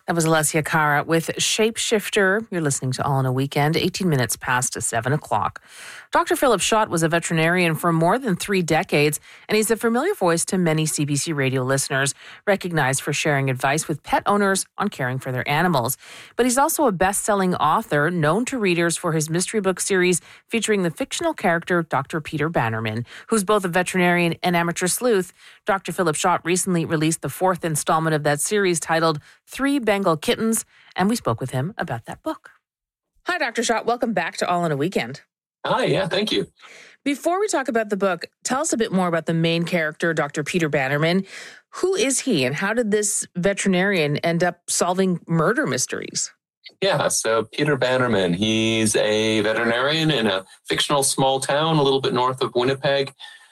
That was Alessia Cara with Shapeshifter. You're listening to All in a Weekend, 18 minutes past 7 o'clock. Dr. Philip Schott was a veterinarian for more than 3 decades, and he's a familiar voice to many CBC radio listeners, recognized for sharing advice with pet owners on caring for their animals. But he's also a best-selling author, known to readers for his mystery book series featuring the fictional character Dr. Peter Bannerman, who's both a veterinarian and amateur sleuth. Dr. Philip Schott recently released the 4th installment of that series titled 3 Bengal Kittens, and we spoke with him about that book. Hi, Dr. Schott. Welcome back to All in a Weekend. Hi, yeah, thank you. Before we talk about the book, tell us a bit more about the main character, Dr. Peter Bannerman. Who is he, and how did this veterinarian end up solving murder mysteries? Yeah, so Peter Bannerman, he's a veterinarian in a fictional small town a little bit north of Winnipeg.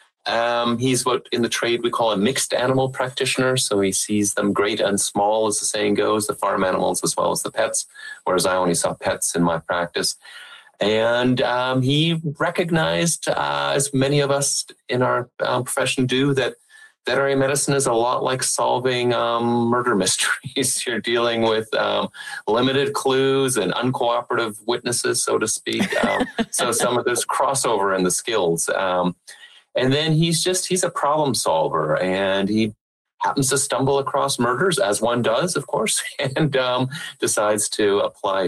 He's what in the trade we call a mixed animal practitioner. So he sees them great and small, as the saying goes, the farm animals as well as the pets, whereas I only saw pets in my practice. And he recognized, as many of us in our profession do, that veterinary medicine is a lot like solving murder mysteries. You're dealing with limited clues and uncooperative witnesses, so to speak. So some of this crossover in the skills. And then he's a problem solver, and he happens to stumble across murders, as one does, of course, and decides to apply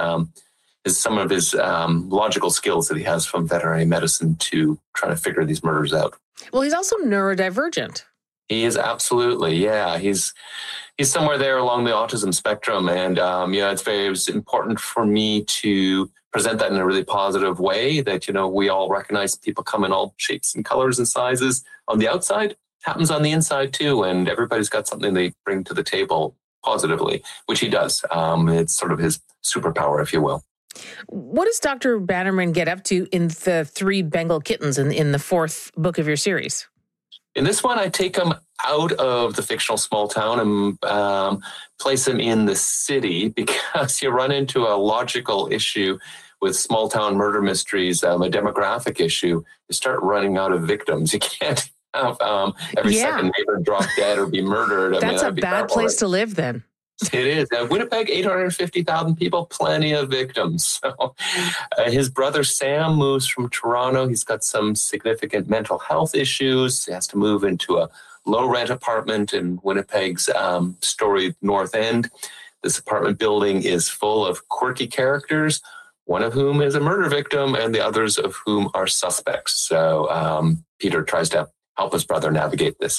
some of his logical skills that he has from veterinary medicine to try to figure these murders out. Well, he's also neurodivergent. He is absolutely, yeah. He's somewhere there along the autism spectrum, and it's important for me to present that in a really positive way. That we all recognize people come in all shapes and colors and sizes. On the outside, happens on the inside too, and everybody's got something they bring to the table positively, which he does. It's sort of his superpower, if you will. What does Dr. Bannerman get up to in the 3 Bengal Kittens in the 4th book of your series? In this one, I take him out of the fictional small town and place him in the city, because you run into a logical issue with small town murder mysteries, a demographic issue. You start running out of victims. You can't have every second neighbor drop dead or be murdered. That's a bad place to live then. It is. Winnipeg, 850,000 people, plenty of victims. So, his brother Sam moves from Toronto. He's got some significant mental health issues. He has to move into a low-rent apartment in Winnipeg's storied North End. This apartment building is full of quirky characters, one of whom is a murder victim and the others of whom are suspects. So Peter tries to help his brother navigate this.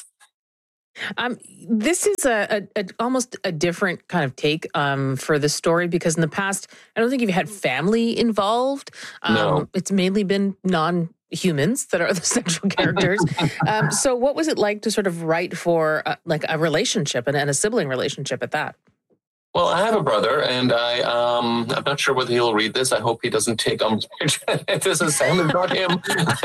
This is a almost a different kind of take for the story, because in the past, I don't think you've had family involved. No. It's mainly been non-humans that are the central characters. So what was it like to sort of write for like a relationship and a sibling relationship at that? Well, I have a brother, and I'm not sure whether he'll read this. I hope he doesn't take umbrage. This is Sam and not him.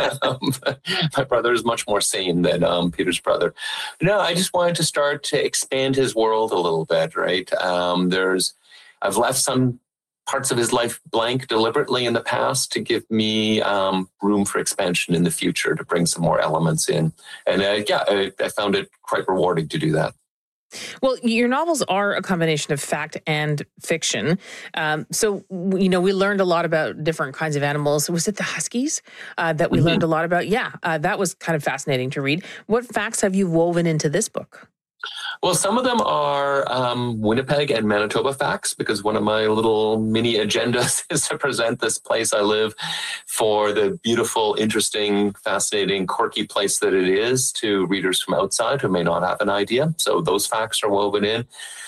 My brother is much more sane than Peter's brother. No, I just wanted to start to expand his world a little bit, right? I've left some parts of his life blank deliberately in the past to give me room for expansion in the future, to bring some more elements in. And I found it quite rewarding to do that. Well, your novels are a combination of fact and fiction. So, we learned a lot about different kinds of animals. Was it the Huskies that we learned a lot about? Yeah, that was kind of fascinating to read. What facts have you woven into this book? Well, some of them are Winnipeg and Manitoba facts, because one of my little mini agendas is to present this place I live for the beautiful, interesting, fascinating, quirky place that it is to readers from outside who may not have an idea. So those facts are woven in.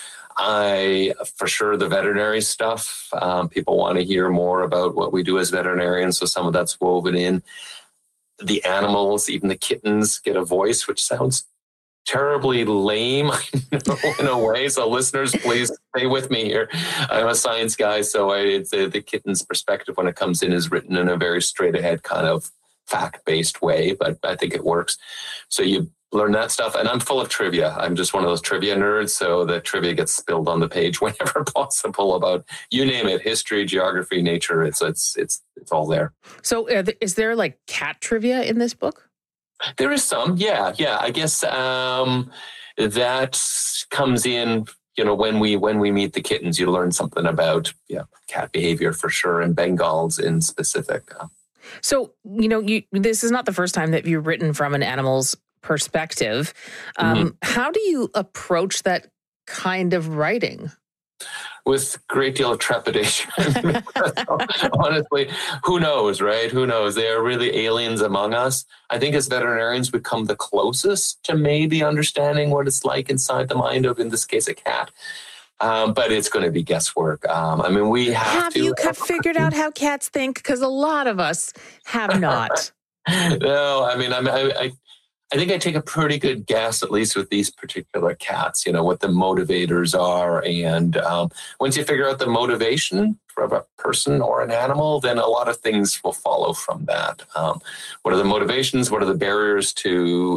For sure, the veterinary stuff, people want to hear more about what we do as veterinarians, so some of that's woven in. The animals, even the kittens, get a voice, which sounds terribly lame, in a way. So listeners, please stay with me here. I'm a science guy, so the kitten's perspective when it comes in is written in a very straight ahead kind of fact-based way, but I think it works. So you learn that stuff. And I'm full of trivia. I'm just one of those trivia nerds. So the trivia gets spilled on the page whenever possible about, you name it, history, geography, nature. It's all there. So is there like cat trivia in this book? There is some, yeah. I guess that comes in when we meet the kittens, you learn something about cat behavior for sure, and Bengals in specific. So, this is not the first time that you've written from an animal's perspective. How do you approach that kind of writing? With a great deal of trepidation. Honestly, who knows, right? Who knows? They are really aliens among us. I think as veterinarians, we come the closest to maybe understanding what it's like inside the mind of, in this case, a cat. But it's going to be guesswork. We have you figured out how cats think? Because a lot of us have not. No, I think I take a pretty good guess, at least with these particular cats, what the motivators are. And once you figure out the motivation for a person or an animal, then a lot of things will follow from that. What are the motivations? What are the barriers to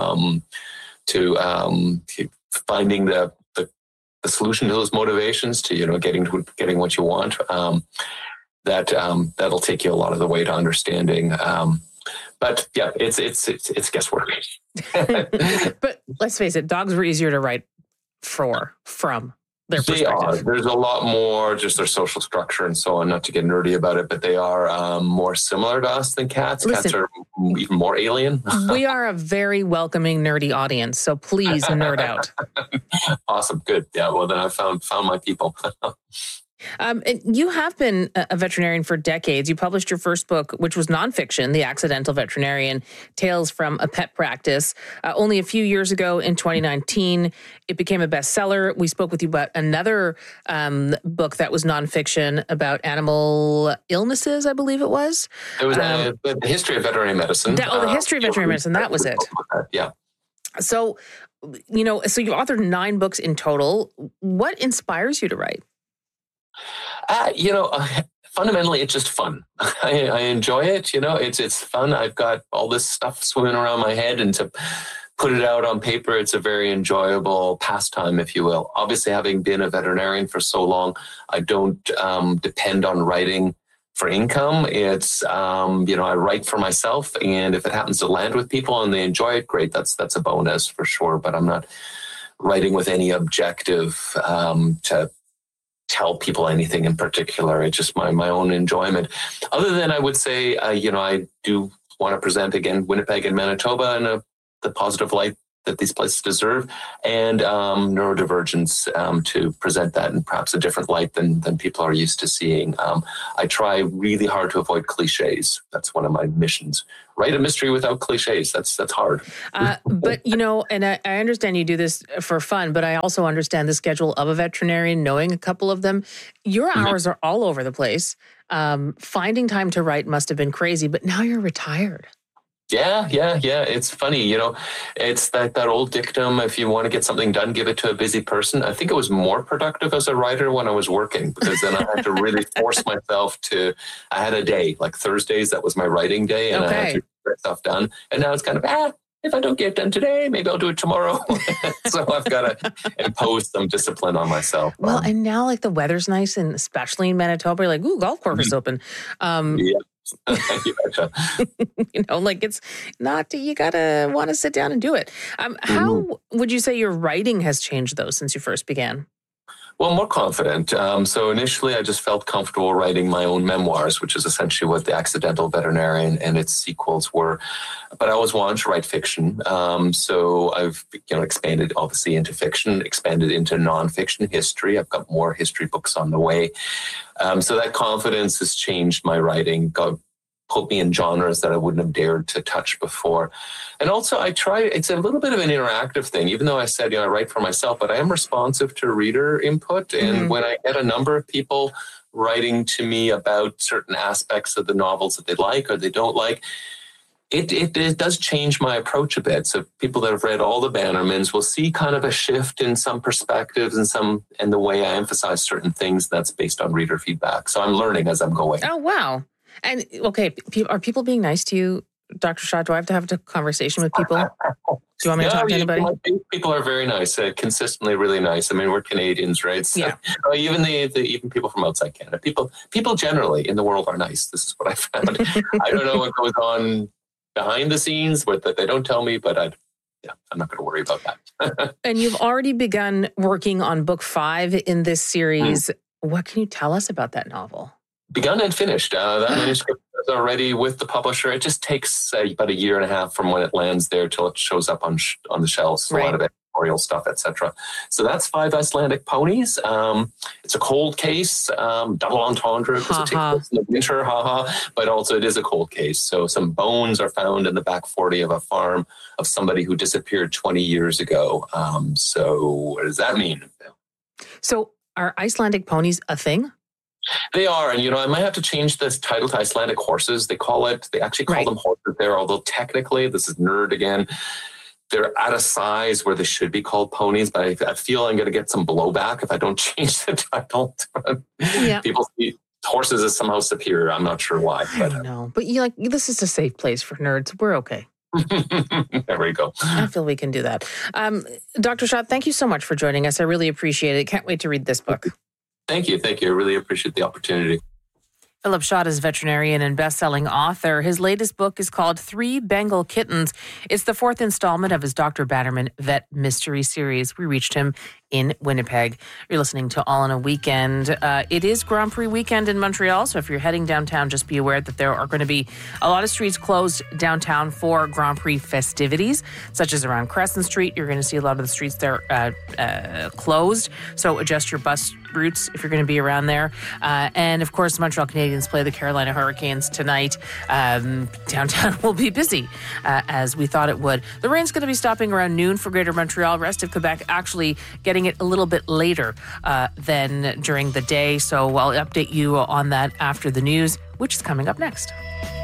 finding the solution to those motivations, to getting what you want? That'll take you a lot of the way to understanding. But yeah, it's guesswork. But let's face it, dogs were easier to write from their perspective. They are. There's a lot more, just their social structure and so on, not to get nerdy about it, but they are more similar to us than cats. Listen, cats are even more alien. We are a very welcoming, nerdy audience, so please nerd out. Awesome. Good. Yeah, well, then I found my people. And you have been a veterinarian for decades. You published your first book, which was nonfiction, The Accidental Veterinarian, Tales from a Pet Practice. Only a few years ago in 2019, it became a bestseller. We spoke with you about another book that was nonfiction about animal illnesses, I believe it was. It was the history of veterinary medicine. The history of veterinary medicine, that was it. Yeah. So, so you authored 9 books in total. What inspires you to write? Fundamentally, it's just fun. I enjoy it. It's fun. I've got all this stuff swimming around my head, and to put it out on paper, it's a very enjoyable pastime, if you will. Obviously, having been a veterinarian for so long, I don't depend on writing for income. It's, I write for myself, and if it happens to land with people and they enjoy it, great. That's a bonus for sure. But I'm not writing with any objective to tell people anything in particular. It's just my own enjoyment. Other than I would say, I do want to present again Winnipeg and Manitoba in the positive light that these places deserve, and neurodivergence to present that in perhaps a different light than people are used to seeing. I try really hard to avoid cliches. That's one of my missions. Write a mystery without cliches. That's hard. But, and I understand you do this for fun, but I also understand the schedule of a veterinarian, knowing a couple of them. Your hours are all over the place. Finding time to write must have been crazy, but now you're retired. Yeah. It's funny, it's that old dictum, if you want to get something done, give it to a busy person. I think it was more productive as a writer when I was working, because then I had to really force myself I had a day, like Thursdays, that was my writing day, and I had to get stuff done. And now it's kind of, if I don't get it done today, maybe I'll do it tomorrow. So I've got to impose some discipline on myself. Well, and now like the weather's nice, and especially in Manitoba, you're like, ooh, golf course is open. Yeah. It's not, you gotta want to sit down and do it. How would you say your writing has changed though since you first began? Well, more confident. So initially I just felt comfortable writing my own memoirs, which is essentially what The Accidental Veterinarian and its sequels were. But I always wanted to write fiction. So I've expanded obviously into fiction, expanded into nonfiction history. I've got more history books on the way. So that confidence has changed my writing, put me in genres that I wouldn't have dared to touch before. And also it's a little bit of an interactive thing, even though I said, I write for myself, but I am responsive to reader input. And when I get a number of people writing to me about certain aspects of the novels that they like or they don't like, it does change my approach a bit. So people that have read all the Bannermans will see kind of a shift in some perspectives and the way I emphasize certain things that's based on reader feedback. So I'm learning as I'm going. Oh, wow. And okay, are people being nice to you, Dr. Shaw? Do I have to have a conversation with people? Do you want me to talk to anybody? People are very nice, consistently really nice. I mean, we're Canadians, right? So, yeah. Even even people from outside Canada, people generally in the world are nice. This is what I found. I don't know what goes on behind the scenes, but that they don't tell me. But I'm not going to worry about that. And you've already begun working on book 5 in this series. What can you tell us about that novel? Begun and finished. That manuscript is already with the publisher. It just takes about a year and a half from when it lands there till it shows up on the shelves. A lot of editorial stuff, etc. So that's 5 Icelandic Ponies. It's a cold case, double entendre because it takes place in the winter, but also it is a cold case. So some bones are found in the back 40 of a farm of somebody who disappeared 20 years ago. So what does that mean? So are Icelandic ponies a thing? They are, and I might have to change this title to Icelandic horses. They actually call them horses there, although technically, this is nerd again, they're at a size where they should be called ponies, but I feel I'm going to get some blowback if I don't change the title. People see horses as somehow superior. I'm not sure why. But, I know, but this is a safe place for nerds. We're okay. There we go. I feel we can do that. Dr. Schott, thank you so much for joining us. I really appreciate it. Can't wait to read this book. Thank you. I really appreciate the opportunity. Philip Schott is veterinarian and best-selling author. His latest book is called 3 Bengal Kittens. It's the 4th installment of his Dr. Bannerman Vet Mystery Series. We reached him in Winnipeg. You're listening to All in a Weekend. It is Grand Prix weekend in Montreal, so if you're heading downtown, just be aware that there are going to be a lot of streets closed downtown for Grand Prix festivities, such as around Crescent Street. You're going to see a lot of the streets there closed, so adjust your bus routes if you're going to be around there. And of course, the Montreal Canadiens play the Carolina Hurricanes tonight. Downtown will be busy, as we thought it would. The rain's going to be stopping around noon for Greater Montreal. Rest of Quebec actually getting it a little bit later than during the day. So I'll update you on that after the news, which is coming up next.